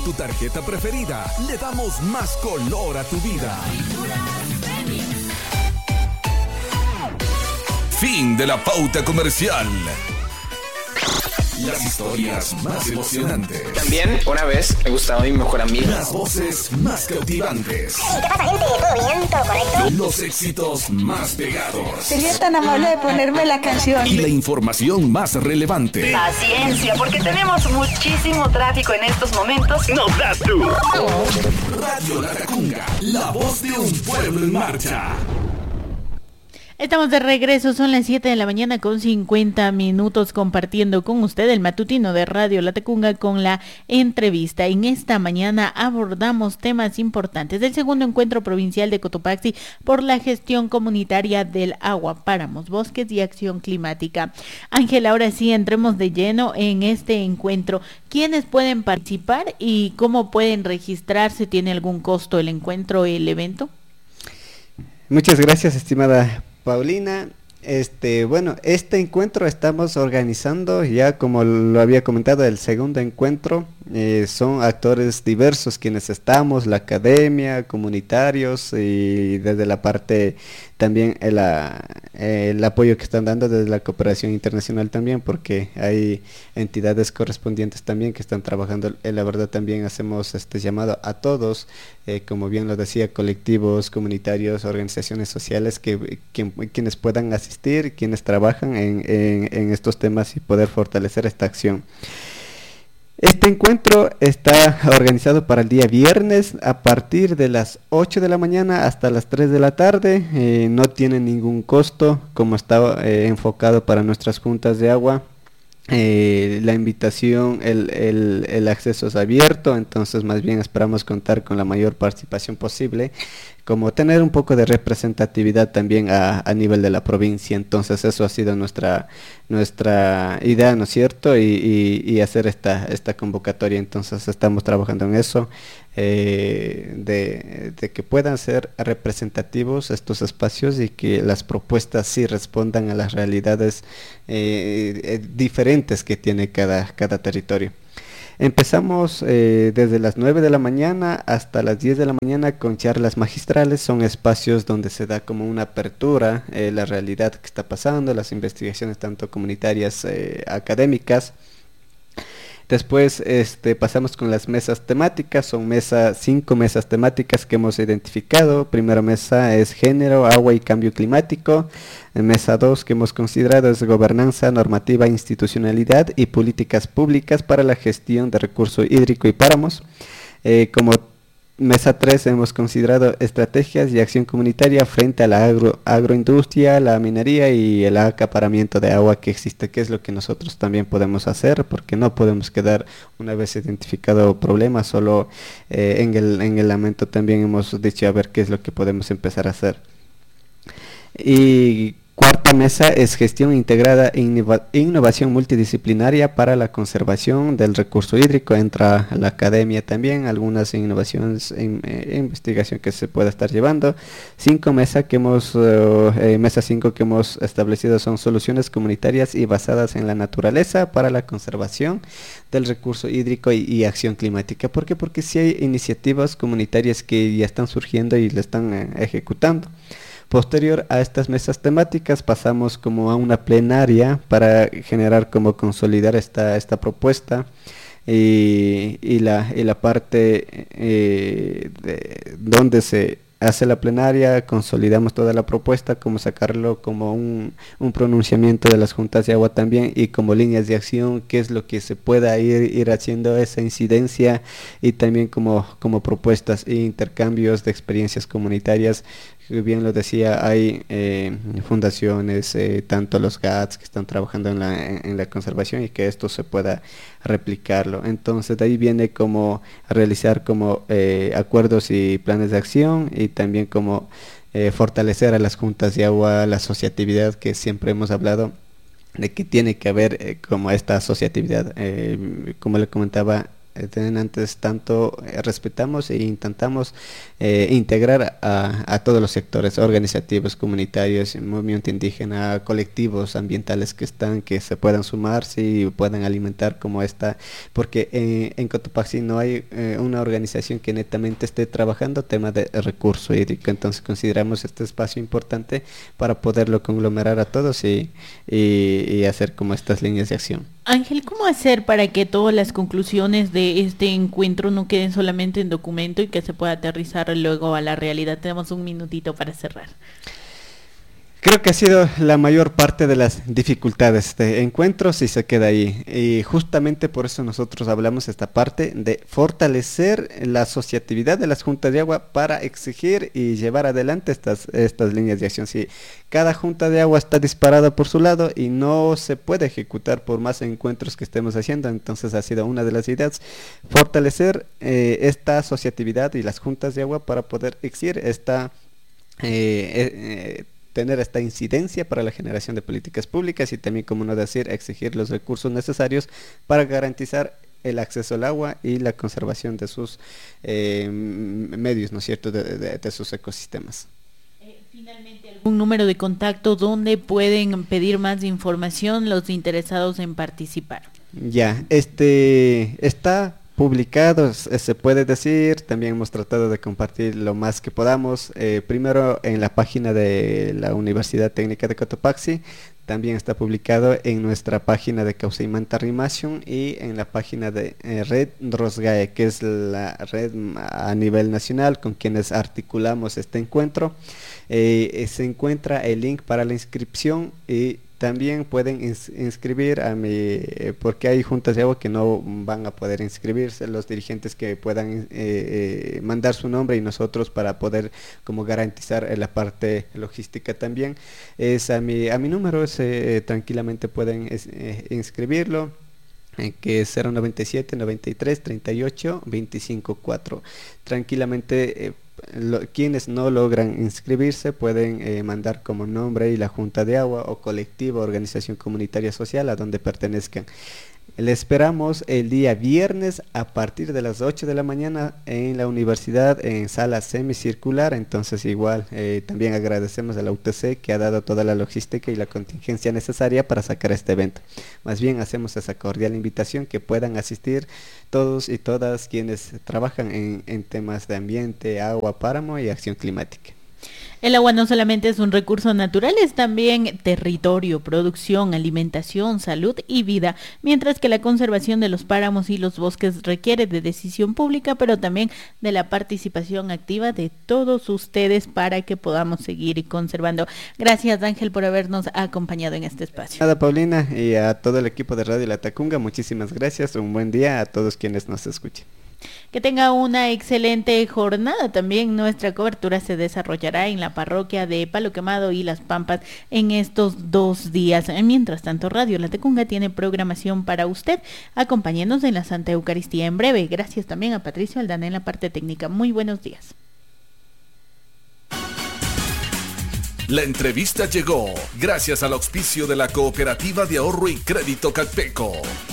tu tarjeta preferida le damos más color a tu vida. Fin de la pauta comercial. Las historias más emocionantes. También, una vez, me gustaba mi mejor amigo. Las voces más cautivantes. ¿Qué pasa, gente? ¿Todo bien? ¿Todo correcto? Los éxitos más pegados. Sería tan amable de ponerme la canción. Y la información más relevante. Paciencia, porque tenemos muchísimo tráfico en estos momentos. ¡Nos das tú! Radio Latacunga, la voz de un pueblo en marcha. Estamos de regreso, son las 7 de la mañana con 50 minutos compartiendo con usted el matutino de Radio Latacunga con la entrevista. En esta mañana abordamos temas importantes del segundo encuentro provincial de Cotopaxi por la gestión comunitaria del agua, páramos, bosques y acción climática. Ángel, ahora sí entremos de lleno en este encuentro. ¿Quiénes pueden participar y cómo pueden registrarse? ¿Tiene algún costo el encuentro, el evento? Muchas gracias, estimada Paulina. Bueno, este encuentro estamos organizando ya, como lo había comentado, el segundo encuentro. Son actores diversos quienes estamos, la academia, comunitarios y desde la parte también el apoyo que están dando desde la cooperación internacional también, porque hay entidades correspondientes también que están trabajando. La verdad también hacemos este llamado a todos, como bien lo decía, colectivos, comunitarios, organizaciones sociales, quienes puedan asistir, quienes trabajan en estos temas y poder fortalecer esta acción. Este encuentro está organizado para el día viernes a partir de las 8 de la mañana hasta las 3 de la tarde. No tiene ningún costo, como está enfocado para nuestras juntas de agua. La invitación, el acceso es abierto, entonces más bien esperamos contar con la mayor participación posible, como tener un poco de representatividad también a nivel de la provincia. Entonces eso ha sido nuestra idea, ¿no es cierto? Y hacer esta convocatoria. Entonces estamos trabajando en eso, de que puedan ser representativos estos espacios y que las propuestas sí respondan a las realidades diferentes que tiene cada territorio. Empezamos desde las 9 de la mañana hasta las 10 de la mañana con charlas magistrales. Son espacios donde se da como una apertura, la realidad que está pasando, las investigaciones tanto comunitarias, académicas. Después pasamos con las mesas temáticas. Son 5 mesas temáticas que hemos identificado. Primera mesa es género, agua y cambio climático. Mesa 2 que hemos considerado es gobernanza, normativa, institucionalidad y políticas públicas para la gestión de recurso hídrico y páramos. Como mesa 3 hemos considerado estrategias y acción comunitaria frente a la agroindustria, la minería y el acaparamiento de agua que existe, que es lo que nosotros también podemos hacer, porque no podemos quedar, una vez identificado problemas, solo en el lamento. También hemos dicho a ver qué es lo que podemos empezar a hacer. Y cuarta mesa es gestión integrada e innovación multidisciplinaria para la conservación del recurso hídrico. Entra la academia también, algunas innovaciones en investigación que se pueda estar llevando. Mesa 5 que hemos establecido son soluciones comunitarias y basadas en la naturaleza para la conservación del recurso hídrico y acción climática. ¿Por qué? Porque sí hay iniciativas comunitarias que ya están surgiendo y le están ejecutando. Posterior a estas mesas temáticas pasamos como a una plenaria para generar, como consolidar esta propuesta y la parte donde se hace la plenaria, consolidamos toda la propuesta, como sacarlo como un pronunciamiento de las juntas de agua también, y como líneas de acción, qué es lo que se pueda ir haciendo esa incidencia, y también como propuestas e intercambios de experiencias comunitarias. Bien lo decía, hay fundaciones, tanto los GATS que están trabajando en la conservación, y que esto se pueda replicarlo. Entonces de ahí viene como realizar como acuerdos y planes de acción, y también como fortalecer a las juntas de agua, la asociatividad, que siempre hemos hablado de que tiene que haber como esta asociatividad, como le comentaba, antes tanto respetamos e intentamos integrar a todos los sectores organizativos, comunitarios, movimiento indígena, colectivos ambientales que se puedan sumar y puedan alimentar como esta, porque en Cotopaxi no hay una organización que netamente esté trabajando tema de recurso hídrico, entonces consideramos este espacio importante para poderlo conglomerar a todos y hacer como estas líneas de acción. Ángel, ¿cómo hacer para que todas las conclusiones de este encuentro no queden solamente en documento y que se pueda aterrizar luego a la realidad? Tenemos un minutito para cerrar. Creo que ha sido la mayor parte de las dificultades de encuentros y se queda ahí. Y justamente por eso nosotros hablamos esta parte de fortalecer la asociatividad de las juntas de agua para exigir y llevar adelante estas líneas de acción. Si cada junta de agua está disparada por su lado y no se puede ejecutar por más encuentros que estemos haciendo, entonces ha sido una de las ideas, fortalecer esta asociatividad y las juntas de agua para poder exigir tener esta incidencia para la generación de políticas públicas y también, como no decir, exigir los recursos necesarios para garantizar el acceso al agua y la conservación de sus medios, ¿no es cierto?, de sus ecosistemas. Finalmente, ¿algún número de contacto donde pueden pedir más información los interesados en participar? Ya, está publicados, se puede decir, también hemos tratado de compartir lo más que podamos, primero en la página de la Universidad Técnica de Cotopaxi, también está publicado en nuestra página de Causaimanta Rimation y en la página de Red Rosgae, que es la red a nivel nacional con quienes articulamos este encuentro. Se encuentra el link para la inscripción y también pueden inscribir porque hay juntas de agua que no van a poder inscribirse, los dirigentes que puedan mandar su nombre y nosotros para poder como garantizar la parte logística también. Es a mi número, tranquilamente pueden inscribirlo, que es 097 93 38 25 4. Tranquilamente quienes no logran inscribirse pueden mandar como nombre y la junta de agua o colectivo, organización comunitaria social a donde pertenezcan. Le esperamos el día viernes a partir de las 8 de la mañana en la universidad en sala semicircular. Entonces igual también agradecemos a la UTC que ha dado toda la logística y la contingencia necesaria para sacar este evento. Más bien hacemos esa cordial invitación que puedan asistir todos y todas quienes trabajan en temas de ambiente, agua, páramo y acción climática. El agua no solamente es un recurso natural, es también territorio, producción, alimentación, salud y vida, mientras que la conservación de los páramos y los bosques requiere de decisión pública, pero también de la participación activa de todos ustedes para que podamos seguir conservando. Gracias, Ángel, por habernos acompañado en este espacio. Nada, Paulina, y a todo el equipo de Radio Latacunga, muchísimas gracias, un buen día a todos quienes nos escuchen. Que tenga una excelente jornada. También nuestra cobertura se desarrollará en la parroquia de Palo Quemado y Las Pampas en estos 2 días. Mientras tanto, Radio Latacunga tiene programación para usted. Acompáñenos en la Santa Eucaristía en breve. Gracias también a Patricio Aldana en la parte técnica. Muy buenos días. La entrevista llegó gracias al auspicio de la Cooperativa de Ahorro y Crédito Calpeco.